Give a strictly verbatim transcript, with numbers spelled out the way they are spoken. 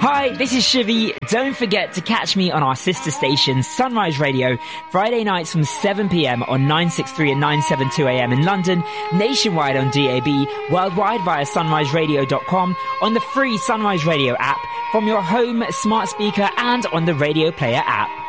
Hi, this is Shivy. Don't forget to catch me on our sister station, Sunrise Radio, Friday nights from seven p.m. on nine sixty-three and nine seventy-two a.m. in London, nationwide on D A B, worldwide via sunrise radio dot com, on the free Sunrise Radio app, from your home smart speaker and on the Radio Player app.